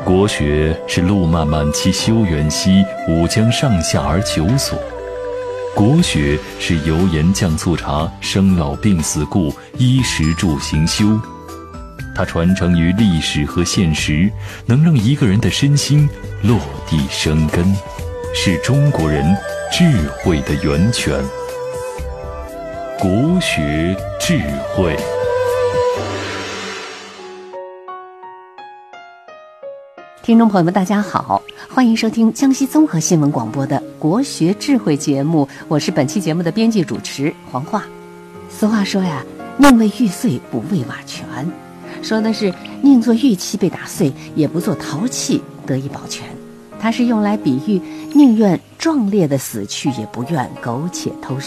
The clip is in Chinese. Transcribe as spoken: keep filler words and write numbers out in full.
国学是路漫漫其修远兮，吾将上下而求索。国学是油盐酱醋茶，生老病死故，衣食住行修。它传承于历史和现实，能让一个人的身心落地生根，是中国人智慧的源泉。国学智慧。 听众朋友们大家好，欢迎收听江西综合新闻广播的国学智慧节目，我是本期节目的编辑主持黄华。俗话说呀，宁为玉碎不为瓦全，说的是宁做玉器被打碎，也不做陶器得以保全。它是用来比喻宁愿壮烈的死去，也不愿苟且偷生。